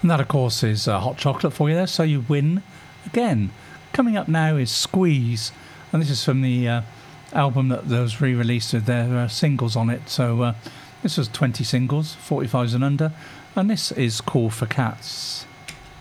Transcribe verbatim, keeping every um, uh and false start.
And that, of course, is uh, Hot Chocolate for you there, so you win again. Coming up now is Squeeze, and this is from the uh, album that was re-released with their uh, singles on it. So uh, this was twenty singles, forty-fives and under, and this is Call for Cats.